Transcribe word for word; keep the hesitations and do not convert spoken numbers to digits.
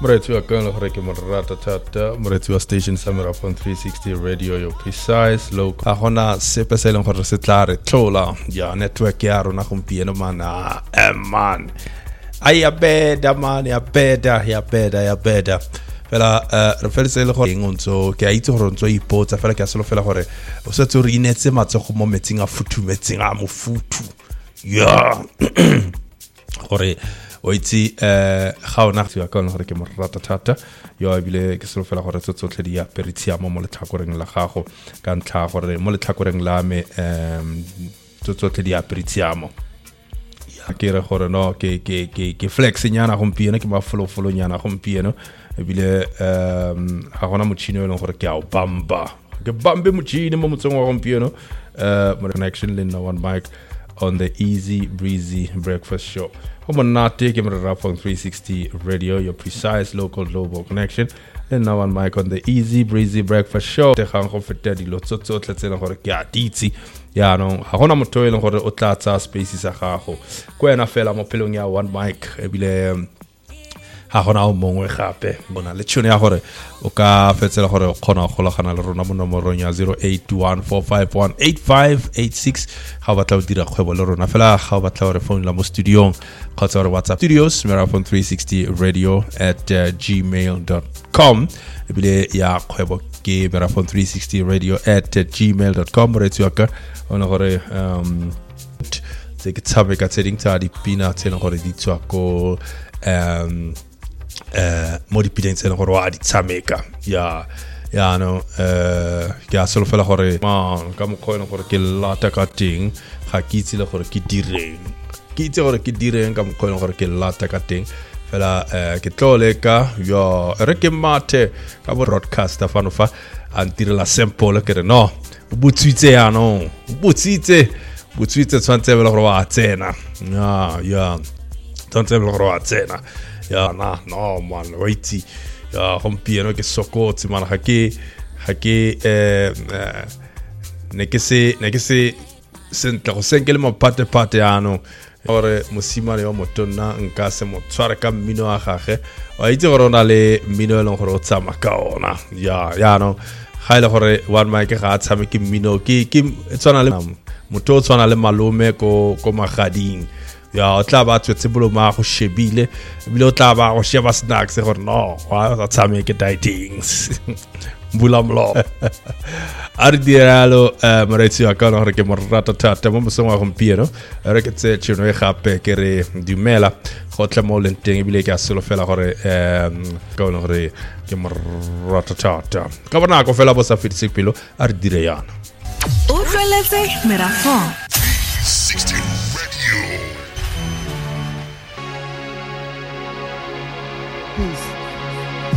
Moretsi wa kana gore ke morata thata moretsi wa station Samira on three sixty radio your precise local a gona sepe se leng gore se tla re tlola ya network ya rona gompieno mana eh man ai ya beda man ya beda ya beda ya beda fela re fela le gore ngontso ke a itse gore ntso ipotsa fela ke a selo fela gore o setse re inetse matsogo mo metsing a futhumetseng a mofutu ya gore o itse eh ga ona tsi wa kana gore ke morata thata yo ebile ke selo fela gore tsotsotlhe di ya peritiamo mo letlakoreng la gago ka ntla gore mo letlakoreng la me em tsotsotlhe di ya peritiamo ya ke re gore no ke ke ke ke flex nyana gompieno ke mafolo folo nyana gompieno ebile em ga gona motšhini o leng gore ke a o bamba ke bambe motšhini mo motseng wa gompieno uh connection le no one mic on the Easy Breezy Breakfast Show. Homonate ke mra on three sixty radio, your precise local global connection. And now on mic on the Easy Breezy Breakfast Show. Te gaan go feta di lo tsotso tletsela gore ke a ditsi. Ya no ga gona motho e leng gore o tlatsa space sa gago. Kwena fela mo pelong ya one mic ebile ha gona o mongwe gape bona le tshone ya gore o ka fetsela gore o khona go golagana le rona mo nomorong ya zero eight one four five one eight five eight six ga batla o dira kgwebo le rona fela ga batla gore phone la mo studio kgotsa gore WhatsApp studios Marathon three sixty radio at uh, gmail dot com ebile ya kgwebo ke Marathon three sixty radio at uh, gmail dot com re tswaka ona gore um tse ke tsabe ka tseding tsa di pina tsena gore di tswa ko um eh mo di pina tsena gore wa di tsameka ya ya no eh ke a solo fela gore ma ka mo khona gore ke lata ka ting ga ke itse le gore ke direng ke itse gore ke direng ka mo khona gore ke lata ka ting fela eh ke tlole ka yo re ke mate ka bo broadcaster fa no fa antire la simple ke no butsitse ya no butsitse butsitse tsantse bela gore wa tsena ya ya tsantse bela gore wa tsena ya na no man waiti ya gompieno ke sokotse man ga ke ga ke eh ne ke se ne ke se sentle go senkele mo pate pate ano gore mosimane yo motonna nka se mo tswara ka mmino a gage wa itse gore ona le mmino le gore o tsama ka ona ya ya no ga ile gore one mic ga tsame ke mmino ke ke tswana le motho tswana le malome ko ko magading ya o tla ba tswetse bolo ma go shebile bile o tla ba go sheba snacks gore no wa tsame ke datings bulamlo ar diralo moretsi wa kana gore ke morata thata mo mosong wa gompieno re ke tse tshino e gape ke re dumela go tla mo lenteng bile ke a selo fela gore em ka gore ke morata thata ka bona go fela bo sa fitse pelo ar dire yana o tleletse Marathon sixty radio. Peace.